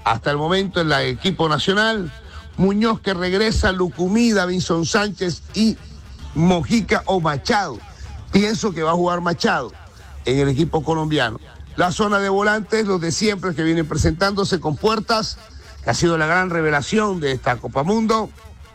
hasta el momento en el equipo nacional. Muñoz que regresa, Lucumí, Davinson Sánchez y Mojica o Machado. Pienso que va a jugar Machado en el equipo colombiano. La zona de volantes, los de siempre que vienen presentándose con Puertas, que ha sido la gran revelación de esta Copa Mundo.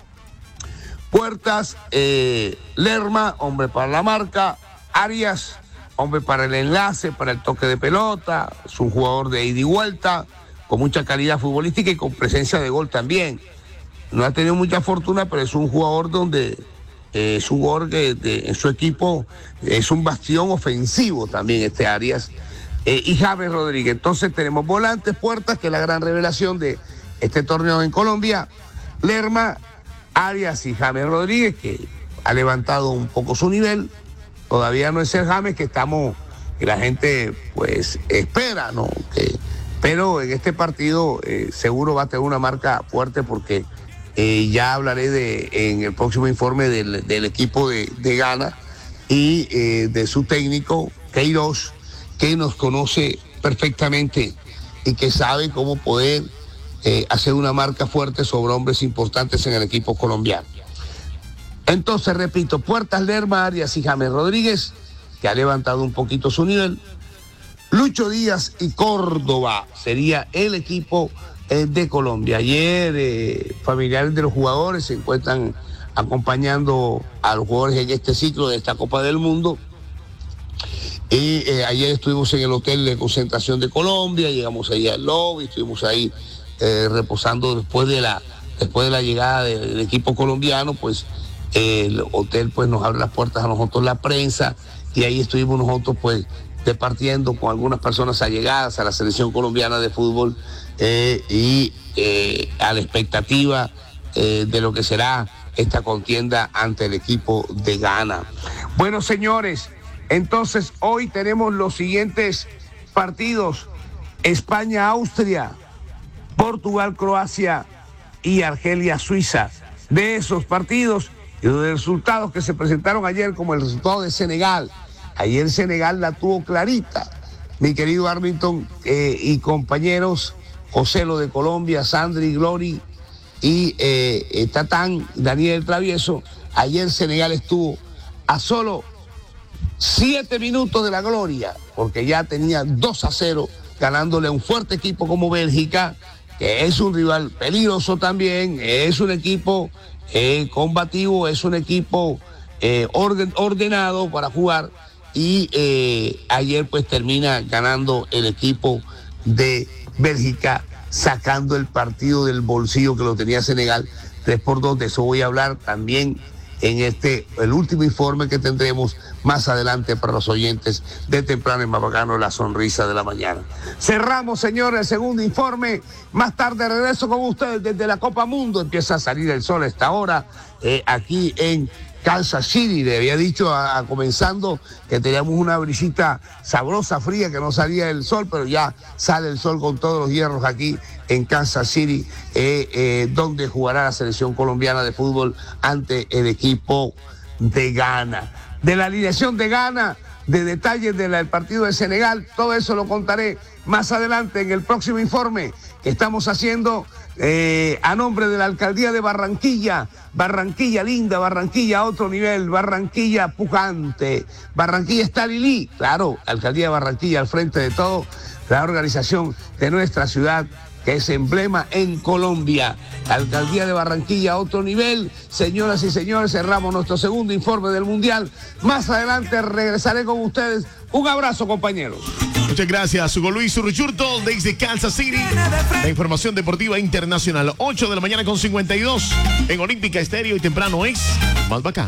Puertas, Lerma, hombre para la marca, Arias, hombre para el enlace, para el toque de pelota, es un jugador de ida y vuelta, con mucha calidad futbolística y con presencia de gol también. No ha tenido mucha fortuna, pero es un jugador es un jugador que en su equipo es un bastión ofensivo también este Arias, y James Rodríguez. Entonces tenemos volantes, Puertas, que es la gran revelación de este torneo en Colombia, Lerma, Arias y James Rodríguez, que ha levantado un poco su nivel. Todavía no es el James que la gente pues espera, ¿no? Pero en este partido seguro va a tener una marca fuerte porque ya hablaré en el próximo informe del equipo de Ghana y de su técnico, Queiroz, que nos conoce perfectamente y que sabe cómo poder hacer una marca fuerte sobre hombres importantes en el equipo colombiano. Entonces, repito, Puertas, Lerma, Arias y James Rodríguez, que ha levantado un poquito su nivel. Lucho Díaz y Córdoba sería el equipo de Colombia. Ayer familiares de los jugadores se encuentran acompañando a los jugadores en este ciclo de esta Copa del Mundo. Y ayer estuvimos en el hotel de concentración de Colombia, llegamos ahí al lobby, estuvimos ahí reposando después de la llegada del equipo colombiano, pues el hotel pues nos abre las puertas a nosotros, la prensa, y ahí estuvimos nosotros pues departiendo con algunas personas allegadas a la selección colombiana de fútbol y a la expectativa de lo que será esta contienda ante el equipo de Ghana. Bueno, señores, entonces hoy tenemos los siguientes partidos: España-Austria, Portugal-Croacia y Argelia-Suiza. De esos partidos y de los resultados que se presentaron ayer, como el resultado de Senegal. Ayer Senegal la tuvo clarita, mi querido Arlington y compañeros, José Lo de Colombia, Sandri, Glory y Tatán, Daniel Travieso. Ayer Senegal estuvo a solo 7 minutos de la gloria, porque ya tenía 2-0, ganándole a un fuerte equipo como Bélgica, que es un rival peligroso también, es un equipo combativo, es un equipo ordenado para jugar, y ayer pues termina ganando el equipo de Bélgica, sacando el partido del bolsillo que lo tenía Senegal 3-2. De eso voy a hablar también en el último informe que tendremos más adelante para los oyentes de Temprano y Más Bacano, la sonrisa de la mañana. Cerramos, señores, el segundo informe. Más tarde regreso con ustedes desde la Copa Mundo. Empieza a salir el sol a esta hora aquí en Kansas City. Le había dicho comenzando que teníamos una brisita sabrosa, fría, que no salía el sol, pero ya sale el sol con todos los hierros aquí en Kansas City, donde jugará la selección colombiana de fútbol ante el equipo de Ghana. De la alineación de Ghana, de detalles del partido de Senegal, todo eso lo contaré más adelante en el próximo informe que estamos haciendo a nombre de la Alcaldía de Barranquilla. Barranquilla linda, Barranquilla a otro nivel, Barranquilla pujante, Barranquilla está Lili, claro, Alcaldía de Barranquilla al frente de todo, la organización de nuestra ciudad, que es emblema en Colombia. Alcaldía de Barranquilla a otro nivel. Señoras y señores, cerramos nuestro segundo informe del Mundial. Más adelante regresaré con ustedes. Un abrazo, compañeros. Muchas gracias, Hugo Luis Urruchurto, desde Kansas City. La información deportiva internacional, 8 de la mañana con 52. En Olímpica Estéreo y Temprano es Más Bacano.